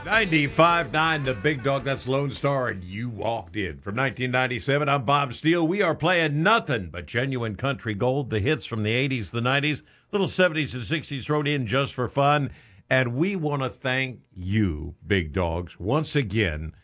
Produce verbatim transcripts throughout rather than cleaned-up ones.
ninety-five point nine, the Big Dog, that's Lone Star, and you walked in. From nineteen ninety-seven, I'm Bob Steele. We are playing nothing but genuine country gold, the hits from the eighties, the nineties, little seventies and sixties thrown in just for fun. And we want to thank you, Big Dogs, once again,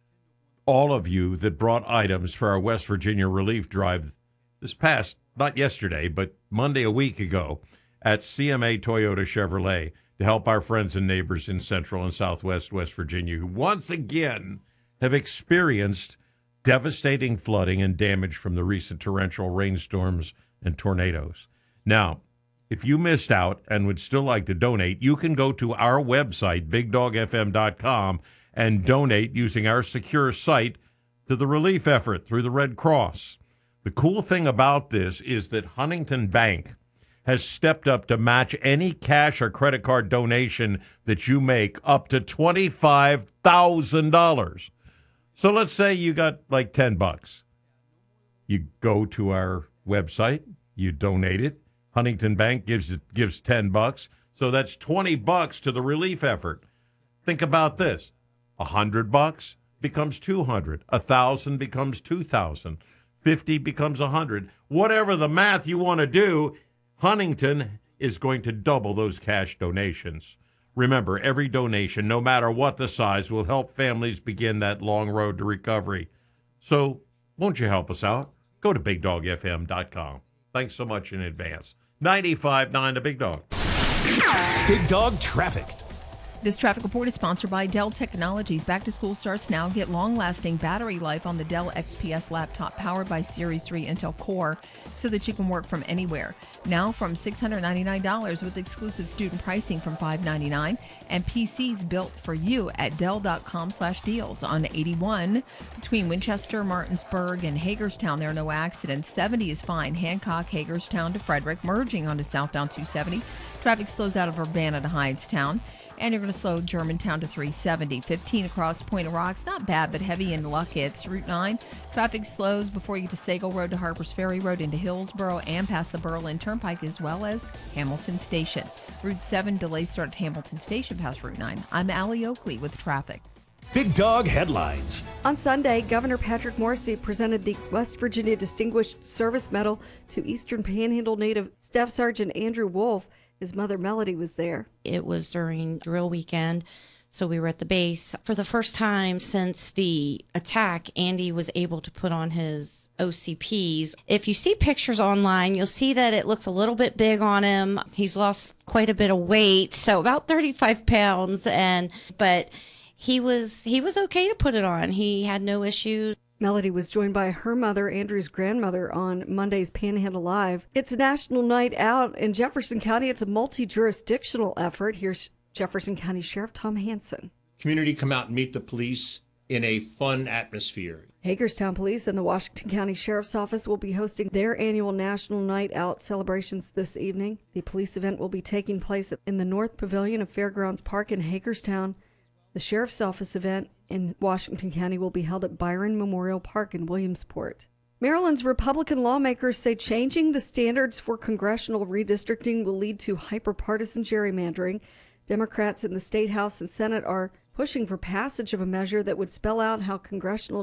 all of you that brought items for our West Virginia relief drive this past, not yesterday, but Monday a week ago at C M A Toyota Chevrolet, to help our friends and neighbors in Central and Southwest West Virginia who once again have experienced devastating flooding and damage from the recent torrential rainstorms and tornadoes. Now, if you missed out and would still like to donate, you can go to our website, big dog f m dot com, and donate using our secure site to the relief effort through the Red Cross. The cool thing about this is that Huntington Bank has stepped up to match any cash or credit card donation that you make up to twenty-five thousand dollars. So let's say you got like ten bucks. You go to our website, you donate it. Huntington Bank gives gives ten bucks. So that's twenty bucks to the relief effort. Think about this. one hundred bucks becomes two hundred. one thousand becomes two thousand. fifty becomes one hundred. Whatever the math you want to do, Huntington is going to double those cash donations. Remember, every donation, no matter what the size, will help families begin that long road to recovery. So, won't you help us out? Go to big dog f m dot com. Thanks so much in advance. ninety-five point nine, the Big Dog. Big Dog Traffic. This traffic report is sponsored by Dell Technologies. Back to school starts now. Get long-lasting battery life on the Dell X P S laptop powered by Series three Intel Core so that you can work from anywhere. Now from six hundred ninety-nine dollars with exclusive student pricing from five hundred ninety-nine dollars and P Cs built for you at Dell.com slash deals. On eighty-one between Winchester, Martinsburg, and Hagerstown, there are no accidents. seventy is fine. Hancock, Hagerstown to Frederick, merging onto southbound two seventy. Traffic slows out of Urbana to Hydetown. And you're going to slow Germantown to three seventy. fifteen across Point of Rocks. Not bad, but heavy in Luckett's. Route nine, traffic slows before you get to Sagal Road to Harpers Ferry Road into Hillsboro and past the Berlin Turnpike, as well as Hamilton Station. Route seven, delays start at Hamilton Station past Route nine. I'm Allie Oakley with traffic. Big Dog Headlines. On Sunday, Governor Patrick Morrisey presented the West Virginia Distinguished Service Medal to Eastern Panhandle native Staff Sergeant Andrew Wolf. His mother, Melody, was there. It was during drill weekend, so we were at the base. For the first time since the attack, Andy was able to put on his O C Ps. If you see pictures online, you'll see that it looks a little bit big on him. He's lost quite a bit of weight, so about thirty-five pounds, and but he was he was okay to put it on. He had no issues. Melody was joined by her mother, Andrew's grandmother, on Monday's Panhandle Live. It's a national night out in Jefferson County. It's a multi-jurisdictional effort. Here's Jefferson County Sheriff Tom Hansen. Community come out and meet the police in a fun atmosphere. Hagerstown Police and the Washington County Sheriff's Office will be hosting their annual National Night Out celebrations this evening. The police event will be taking place in the North Pavilion of Fairgrounds Park in Hagerstown. The Sheriff's Office event in Washington County will be held at Byron Memorial Park in Williamsport. Maryland's Republican lawmakers say changing the standards for congressional redistricting will lead to hyperpartisan gerrymandering. Democrats in the State House and Senate are pushing for passage of a measure that would spell out how congressional